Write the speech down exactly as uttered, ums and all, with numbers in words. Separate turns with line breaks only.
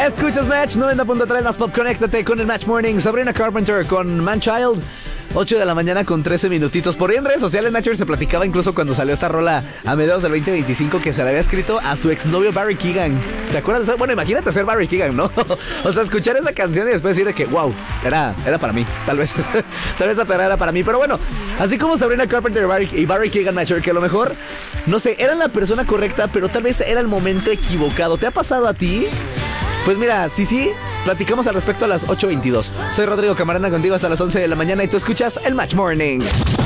Escuchas Match noventa punto tres, más pop, conéctate con el Match Morning. Sabrina Carpenter con Man-Child. ocho de la mañana con trece minutitos. Por ahí en redes sociales, Nacho, se platicaba incluso cuando salió esta rola a mediados del veinte veinticinco que se le había escrito a su exnovio Barry Keoghan. ¿Te acuerdas de eso? Bueno, imagínate ser Barry Keoghan, ¿no? O sea, escuchar esa canción y después decir de que, wow, era, era para mí, tal vez. Tal vez esa perra era para mí. Pero bueno, así como Sabrina Carpenter y Barry, y Barry Keoghan, Nacho, que a lo mejor, no sé, eran la persona correcta, pero tal vez era el momento equivocado. ¿Te ha pasado a ti? Pues mira, sí, sí, platicamos al respecto a las ocho veintidós. Soy Rodrigo Camarena contigo hasta las once de la mañana y tú escuchas el Match Morning.